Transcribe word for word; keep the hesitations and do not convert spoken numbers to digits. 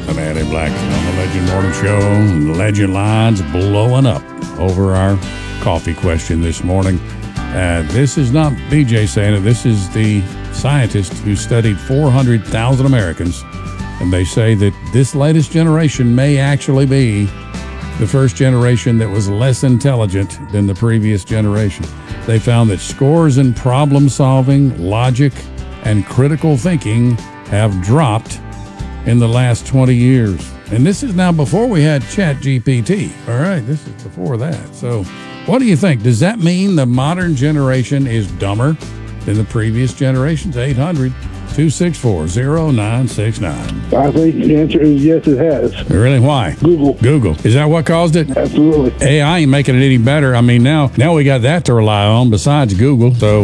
The Man in Black on the Legend Morning Show. Legend lines blowing up over our coffee question this morning. Uh, this is not B J saying it. This is the scientist who studied four hundred thousand Americans, and they say that this latest generation may actually be the first generation that was less intelligent than the previous generation. They found that scores in problem solving, logic, and critical thinking have dropped in the last twenty years. And this is now before we had Chat G P T. All right, this is before that. So what do you think? Does that mean the modern generation is dumber than the previous generations? eight hundred, two six four, zero nine six nine. I think the answer is yes, it has. Really? Why? Google. Google. Is that what caused it? Absolutely. A I ain't making it any better. I mean, now, now we got that to rely on besides Google. So